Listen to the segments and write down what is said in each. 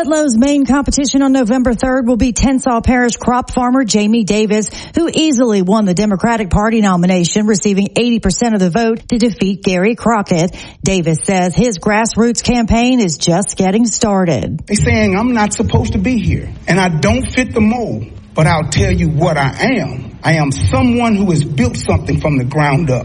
Ludlow's main competition on November 3rd will be Tensas Parish crop farmer Jamie Davis, who easily won the Democratic Party nomination, receiving 80% of the vote to defeat Gary Crockett. Davis says his grassroots campaign is just getting started. They're saying I'm not supposed to be here, and I don't fit the mold, but I'll tell you what I am. I am someone who has built something from the ground up.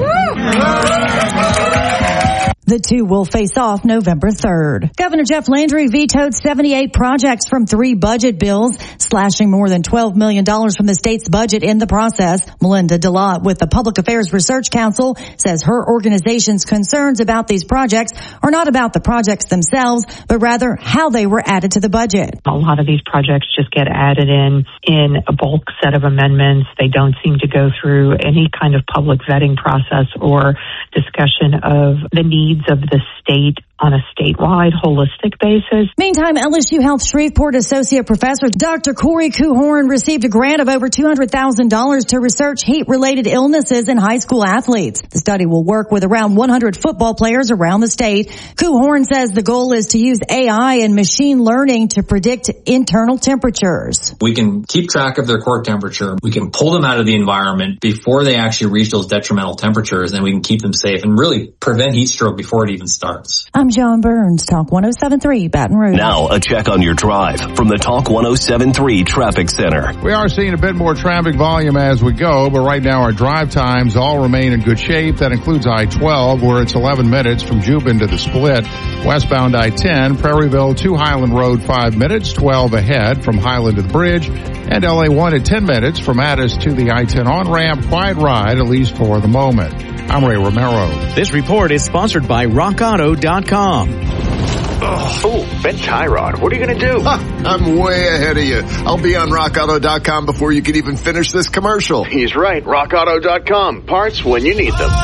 The two will face off November 3rd. Governor Jeff Landry vetoed 78 projects from 3 budget bills, slashing more than $12 million from the state's budget in the process. Melinda DeLotte with the Public Affairs Research Council says her organization's concerns about these projects are not about the projects themselves, but rather how they were added to the budget. A lot of these projects just get added in a bulk set of amendments. They don't seem to go through any kind of public vetting process or discussion of the needs of the state on a statewide, holistic basis. Meantime, LSU Health Shreveport Associate Professor Dr. Corey Kuhorn received a grant of over $200,000 to research heat-related illnesses in high school athletes. The study will work with around 100 football players around the state. Kuhorn says the goal is to use AI and machine learning to predict internal temperatures. We can keep track of their core temperature. We can pull them out of the environment before they actually reach those detrimental temperatures, and we can keep them safe and really prevent heat stroke before it even starts. I'm John Burns, Talk 107.3 Baton Rouge. Now a check on your drive from the Talk 107.3 Traffic Center. We are seeing a bit more traffic volume as we go, but right now our drive times all remain in good shape. That includes I-12, where it's 11 minutes from Jubin to the Split. Westbound I-10, Prairieville to Highland Road, 5 minutes, 12 ahead from Highland to the bridge. And LA1 at 10 minutes from Addis to the I-10 on-ramp. Quiet ride, at least for the moment. I'm Ray Romero. This report is sponsored by RockAuto.com. Oh, Ben Tyrod, what are you going to do? I'm way ahead of you. I'll be on RockAuto.com before you can even finish this commercial. He's right. RockAuto.com. Parts when you need them.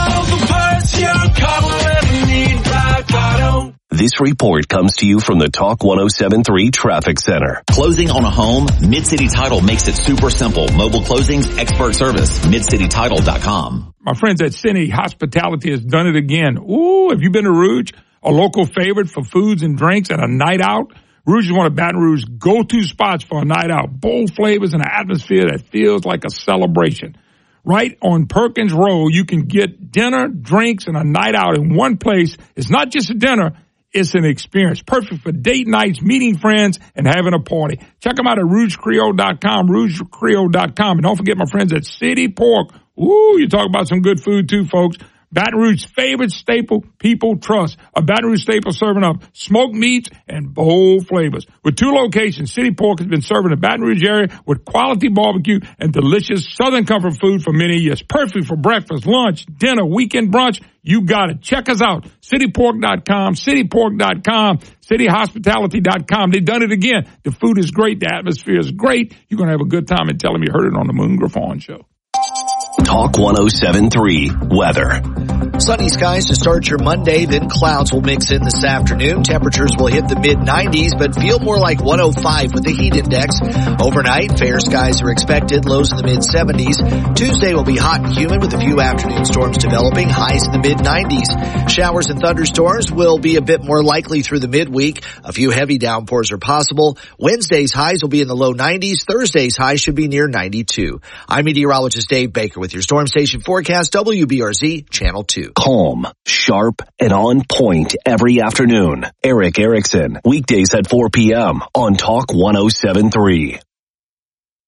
This report comes to you from the Talk 107.3 Traffic Center. Closing on a home? Mid-City Title makes it super simple. Mobile closings, expert service. MidCityTitle.com. My friends at City Hospitality has done it again. Ooh, have you been to Rouge? A local favorite for foods and drinks and a night out? Rouge is one of Baton Rouge's go-to spots for a night out. Bold flavors and an atmosphere that feels like a celebration. Right on Perkins Road, you can get dinner, drinks, and a night out in one place. It's not just a dinner. It's an experience. Perfect for date nights, meeting friends, and having a party. Check them out at RougeCreole.com, RougeCreole.com. And don't forget my friends at City Pork. Ooh, you talk about some good food too, folks. Baton Rouge's favorite staple people trust. A Baton Rouge staple serving up smoked meats and bold flavors. With 2 locations, City Pork has been serving the Baton Rouge area with quality barbecue and delicious Southern comfort food for many years. Perfect for breakfast, lunch, dinner, weekend brunch. You got it. Check us out. CityPork.com, CityPork.com, CityHospitality.com. They've done it again. The food is great. The atmosphere is great. You're going to have a good time and tell them you heard it on the Moon Griffon Show. Talk 107.3 Weather. Sunny skies to start your Monday, then clouds will mix in this afternoon. Temperatures will hit the mid-90s, but feel more like 105 with the heat index. Overnight, fair skies are expected, lows in the mid-70s. Tuesday will be hot and humid with a few afternoon storms developing, highs in the mid-90s. Showers and thunderstorms will be a bit more likely through the midweek. A few heavy downpours are possible. Wednesday's highs will be in the low 90s. Thursday's highs should be near 92. I'm meteorologist Dave Baker with your Storm Station forecast, WBRZ Channel 2. Calm, sharp, and on point every afternoon. Eric Erickson, weekdays at 4 p.m. on Talk 107.3.